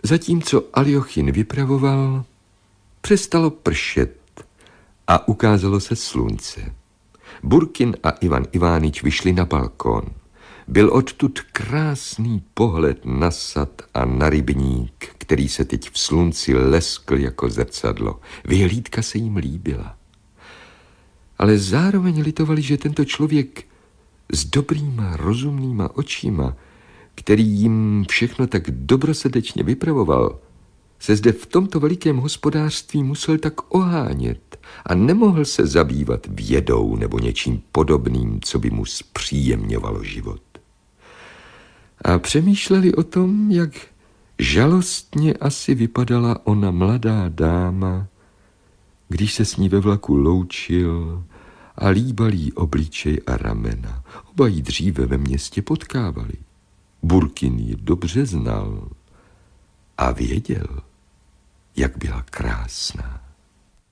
Zatímco Aljochin vypravoval, přestalo pršet a ukázalo se slunce. Burkin a Ivan Ivánič vyšli na balkón. Byl odtud krásný pohled na sad a na rybník, který se teď v slunci leskl jako zrcadlo. Vyhlídka se jim líbila. Ale zároveň litovali, že tento člověk s dobrýma, rozumnýma očima, který jim všechno tak dobrosrdečně vypravoval, se zde v tomto velikém hospodářství musel tak ohánět a nemohl se zabývat vědou nebo něčím podobným, co by mu zpříjemňovalo život. A přemýšleli o tom, jak žalostně asi vypadala ona mladá dáma, když se s ní ve vlaku loučil a líbal jí obličej a ramena. Oba jí dříve ve městě potkávali. Burkin ji dobře znal a věděl, jak byla krásná.